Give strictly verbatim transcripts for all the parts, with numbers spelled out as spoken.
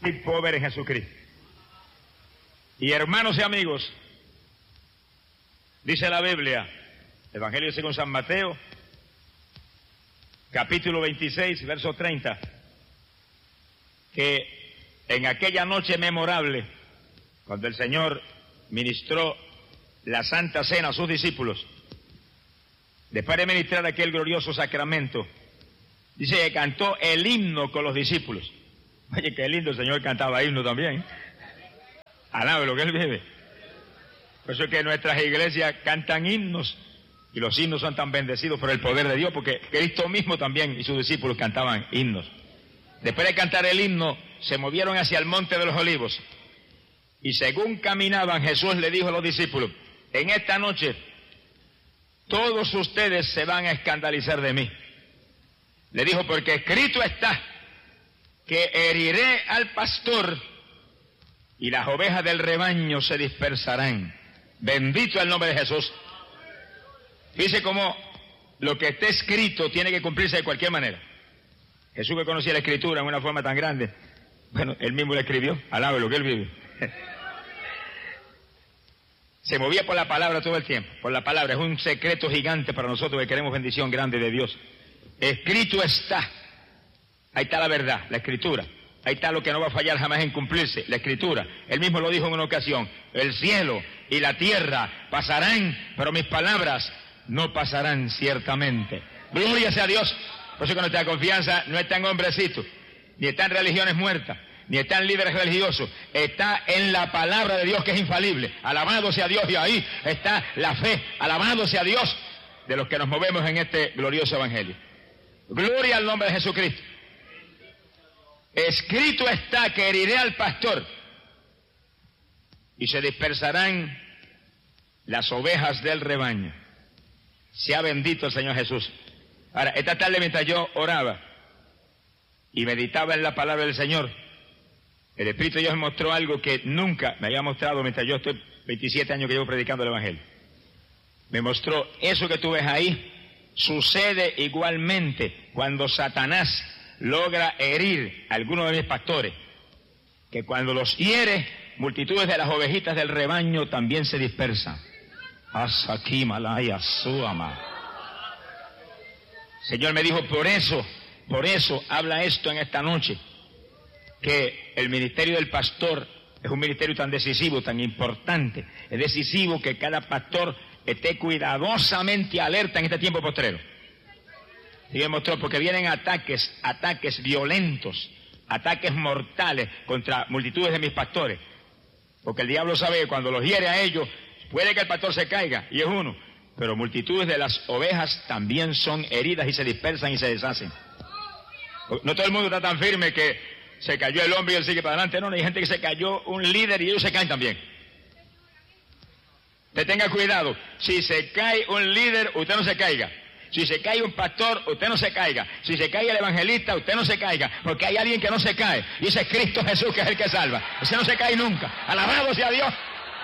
pobre en Jesucristo. Y hermanos y amigos, dice la Biblia, Evangelio según San Mateo, capítulo veintiséis, verso treinta, que en aquella noche memorable, cuando el Señor ministró la Santa Cena a sus discípulos, después de ministrar aquel glorioso sacramento, dice que cantó el himno con los discípulos. Oye, qué lindo, el Señor cantaba himno también. Alabe lo que Él vive. Por eso es que nuestras iglesias cantan himnos, y los himnos son tan bendecidos por el poder de Dios, porque Cristo mismo también y sus discípulos cantaban himnos. Después de cantar el himno, se movieron hacia el monte de los olivos, y según caminaban, Jesús le dijo a los discípulos: en esta noche todos ustedes se van a escandalizar de mí. Le dijo, porque escrito está que heriré al pastor y las ovejas del rebaño se dispersarán. Bendito el nombre de Jesús. Fíjese cómo lo que está escrito tiene que cumplirse de cualquier manera. Jesús, que conocía la escritura en una forma tan grande, bueno, él mismo la escribió, alabe lo que él vive. Se movía por la palabra todo el tiempo, por la palabra. Es un secreto gigante para nosotros que queremos bendición grande de Dios. Escrito está. Ahí está la verdad, la escritura. Ahí está lo que no va a fallar jamás en cumplirse, la escritura. Él mismo lo dijo en una ocasión: el cielo y la tierra pasarán, pero mis palabras no pasarán ciertamente. Gloria sea a Dios. Por eso que nuestra confianza no está en hombrecitos, ni está en religiones muertas, ni está en líderes religiosos. Está en la palabra de Dios, que es infalible. Alabado sea Dios. Y ahí está la fe. Alabado sea Dios de los que nos movemos en este glorioso evangelio. Gloria al nombre de Jesucristo. Escrito está que heriré al pastor y se dispersarán las ovejas del rebaño. Sea bendito el Señor Jesús. Ahora, esta tarde mientras yo oraba y meditaba en la palabra del Señor, el Espíritu de Dios me mostró algo que nunca me había mostrado mientras yo estoy veintisiete años que llevo predicando el Evangelio. Me mostró eso que tú ves ahí. Sucede igualmente cuando Satanás logra herir a algunos de mis pastores, que cuando los hiere, multitudes de las ovejitas del rebaño también se dispersan. Asaki malaya suama. Señor me dijo, por eso, por eso habla esto en esta noche, que el ministerio del pastor es un ministerio tan decisivo, tan importante. Es decisivo que cada pastor esté cuidadosamente alerta en este tiempo postrero. Y me mostró, porque vienen ataques, ataques violentos, ataques mortales contra multitudes de mis pastores. Porque el diablo sabe que cuando los hiere a ellos, puede que el pastor se caiga, y es uno, pero multitudes de las ovejas también son heridas y se dispersan y se deshacen. No todo el mundo está tan firme que se cayó el hombre y él sigue para adelante. No, no, hay gente que se cayó un líder y ellos se caen también. Usted tenga cuidado. Si se cae un líder, usted no se caiga. Si se cae un pastor, usted no se caiga. Si se cae el evangelista, usted no se caiga. Porque hay alguien que no se cae. Y ese es Cristo Jesús, que es el que salva. Ese no se cae nunca. Alabado sea Dios.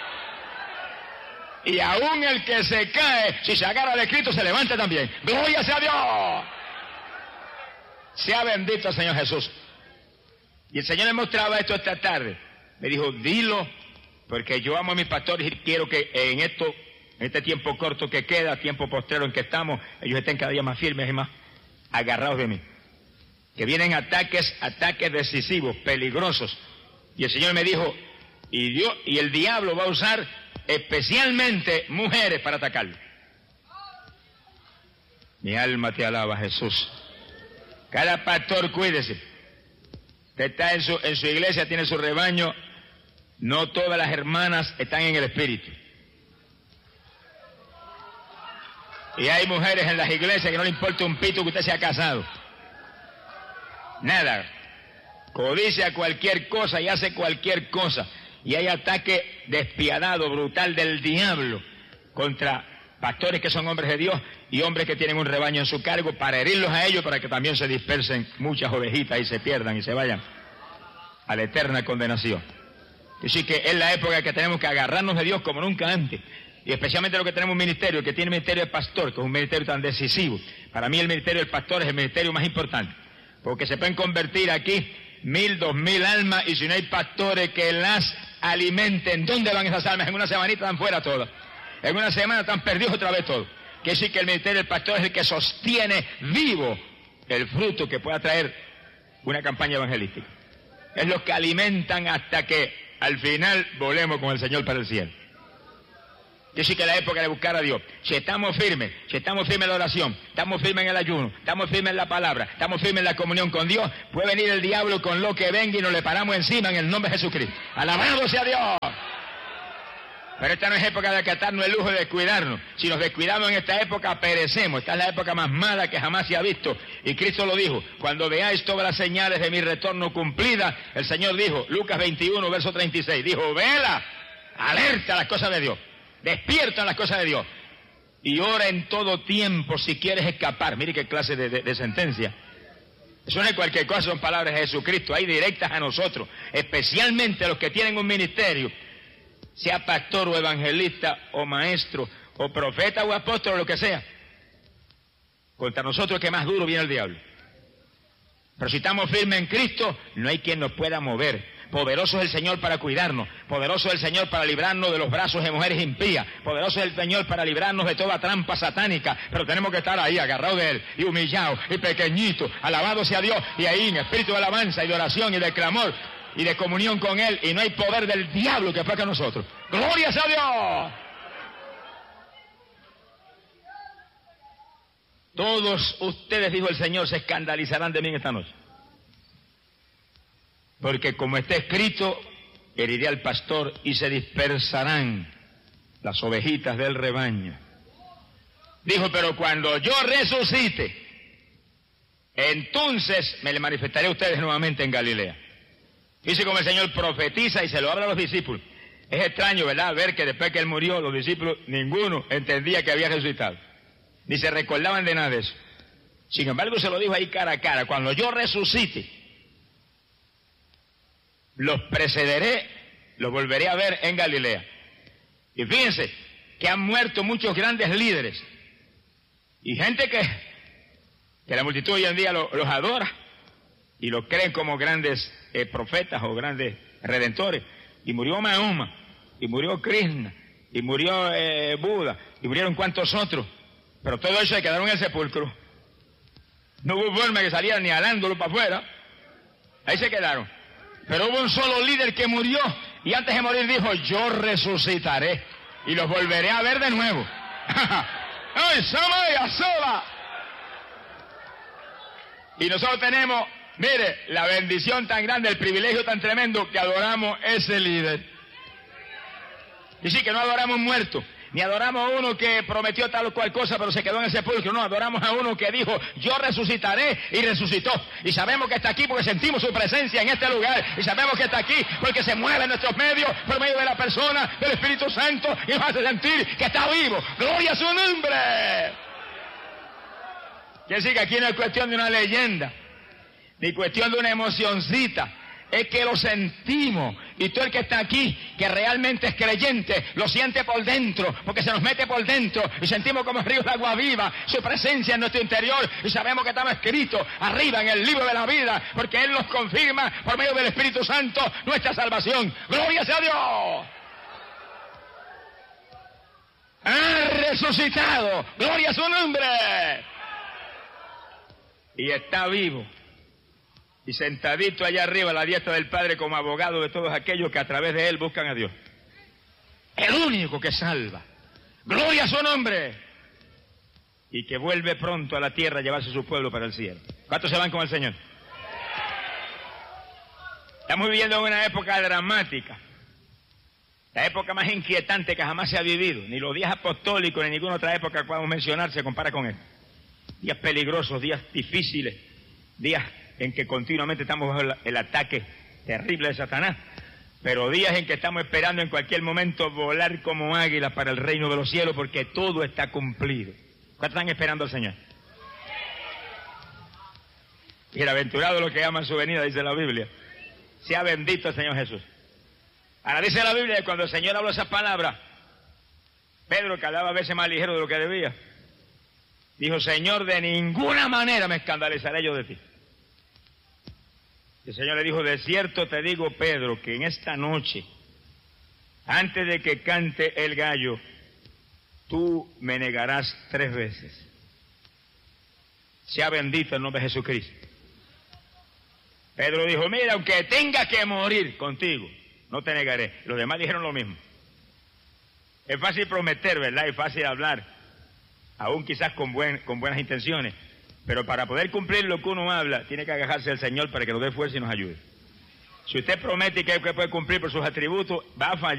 Y aún el que se cae, si se agarra de Cristo, se levanta también. Gloria sea Dios. Sea bendito el Señor Jesús. Y el Señor me mostraba esto esta tarde. Me dijo, dilo, porque yo amo a mis pastores y quiero que en esto, en este tiempo corto que queda, tiempo postrero en que estamos, ellos estén cada día más firmes y más agarrados de mí. Que vienen ataques, ataques decisivos, peligrosos. Y el Señor me dijo, y Dios, y el diablo va a usar especialmente mujeres para atacarlo. Mi alma te alaba, Jesús. Cada pastor, cuídese. Usted está en su, en su iglesia, tiene su rebaño. No todas las hermanas están en el espíritu. Y hay mujeres en las iglesias que no le importa un pito que usted se ha casado. Nada. Codicia cualquier cosa y hace cualquier cosa. Y hay ataque despiadado, brutal del diablo contra pastores que son hombres de Dios y hombres que tienen un rebaño en su cargo, para herirlos a ellos, para que también se dispersen muchas ovejitas y se pierdan y se vayan a la eterna condenación. Así que es la época que tenemos que agarrarnos de Dios como nunca antes. Y especialmente lo que tenemos un ministerio, que tiene el ministerio del pastor, que es un ministerio tan decisivo. Para mí el ministerio del pastor es el ministerio más importante, porque se pueden convertir aquí mil, dos mil almas, y si no hay pastores que las alimenten, ¿dónde van esas almas? En una semanita están fuera todas. En una semana están perdidos otra vez todos. Quiere decir que el ministerio del pastor es el que sostiene vivo el fruto que pueda traer una campaña evangelística. Es los que alimentan hasta que al final volemos con el Señor para el cielo. Quiere decir que es la época de buscar a Dios. Si estamos firmes, si estamos firmes en la oración, estamos firmes en el ayuno, estamos firmes en la palabra, estamos firmes en la comunión con Dios, puede venir el diablo con lo que venga y nos le paramos encima en el nombre de Jesucristo. ¡Alabado sea Dios! Pero esta no es época de acatarnos el lujo de descuidarnos. Si nos descuidamos en esta época, perecemos. Esta es la época más mala que jamás se ha visto. Y Cristo lo dijo, cuando veáis todas las señales de mi retorno cumplidas, el Señor dijo, Lucas veintiuno, verso treinta y seis, dijo, vela, alerta a las cosas de Dios, despierta a las cosas de Dios, y ora en todo tiempo si quieres escapar. Mire qué clase de, de, de sentencia. Eso no es cualquier cosa, son palabras de Jesucristo, hay directas a nosotros, especialmente a los que tienen un ministerio, sea pastor o evangelista o maestro o profeta o apóstol o lo que sea. Contra nosotros que más duro viene el diablo. Pero si estamos firmes en Cristo, no hay quien nos pueda mover. Poderoso es el Señor para cuidarnos, poderoso es el Señor para librarnos de los brazos de mujeres impías, poderoso es el Señor para librarnos de toda trampa satánica, pero tenemos que estar ahí agarrados de Él, y humillados, y pequeñitos, alabado sea Dios, y ahí en espíritu de alabanza y de oración y de clamor, y de comunión con Él, y no hay poder del diablo que aplaque a nosotros. ¡Gloria sea Dios! Todos ustedes, dijo el Señor, se escandalizarán de mí en esta noche. Porque como está escrito, heriré al pastor y se dispersarán las ovejitas del rebaño. Dijo, pero cuando yo resucite, entonces me le manifestaré a ustedes nuevamente en Galilea. Dice como el Señor profetiza y se lo habla a los discípulos. Es extraño, ¿verdad?, ver que después que Él murió, los discípulos, ninguno entendía que había resucitado. Ni se recordaban de nada de eso. Sin embargo, se lo dijo ahí cara a cara. Cuando yo resucite, los precederé, los volveré a ver en Galilea. Y fíjense que han muerto muchos grandes líderes. Y gente que, que la multitud hoy en día lo, los adora. Y los creen como grandes eh, profetas o grandes redentores. Y murió Mahoma, y murió Krishna, y murió eh, Buda, y murieron cuantos otros. Pero todo eso se quedaron en el sepulcro. No hubo forma que salieran ni alándolo para afuera. Ahí se quedaron. Pero hubo un solo líder que murió, y antes de morir dijo, yo resucitaré, y los volveré a ver de nuevo. ¡Ay, Samaya, sola! Y nosotros tenemos, mire, la bendición tan grande, el privilegio tan tremendo, que adoramos ese líder. Y sí, que no adoramos un muerto, ni adoramos a uno que prometió tal o cual cosa, pero se quedó en el sepulcro. No, adoramos a uno que dijo, yo resucitaré, y resucitó. Y sabemos que está aquí porque sentimos su presencia en este lugar. Y sabemos que está aquí porque se mueve en nuestros medios, por medio de la persona del Espíritu Santo, y nos hace sentir que está vivo. ¡Gloria a su nombre! Quiere decir que aquí no es cuestión de una leyenda, ni cuestión de una emocioncita. Es que lo sentimos, y todo el que está aquí, que realmente es creyente, lo siente por dentro, porque se nos mete por dentro, y sentimos como ríos de agua viva, su presencia en nuestro interior, y sabemos que estamos escritos arriba en el libro de la vida, porque Él nos confirma por medio del Espíritu Santo nuestra salvación. ¡Gloria sea a Dios! ¡Ha resucitado! ¡Gloria a su nombre! Y está vivo. Y sentadito allá arriba a la diestra del Padre como abogado de todos aquellos que a través de Él buscan a Dios. El único que salva. ¡Gloria a su nombre! Y que vuelve pronto a la tierra a llevarse su pueblo para el cielo. ¿Cuántos se van con el Señor? Estamos viviendo en una época dramática. La época más inquietante que jamás se ha vivido. Ni los días apostólicos ni ninguna otra época que podamos mencionar se compara con él. Días peligrosos, días difíciles, días en que continuamente estamos bajo el ataque terrible de Satanás, pero días en que estamos esperando en cualquier momento volar como águilas para el reino de los cielos, porque todo está cumplido. ¿Cuántos están esperando al Señor? Y el aventurado lo que llama su venida, dice la Biblia. Sea bendito el Señor Jesús. Ahora dice la Biblia que cuando el Señor habló esas palabras, Pedro, que hablaba a veces más ligero de lo que debía, dijo, Señor, de ninguna manera me escandalizaré yo de ti. El Señor le dijo, de cierto te digo, Pedro, que en esta noche, antes de que cante el gallo, tú me negarás tres veces. Sea bendito el nombre de Jesucristo. Pedro dijo, mira, aunque tenga que morir contigo, no te negaré. Los demás dijeron lo mismo. Es fácil prometer, ¿verdad? Es fácil hablar, aún quizás con, buen, con buenas intenciones. Pero para poder cumplir lo que uno habla, tiene que agajarse al Señor para que nos dé fuerza y nos ayude. Si usted promete que puede cumplir por sus atributos, va a fallar.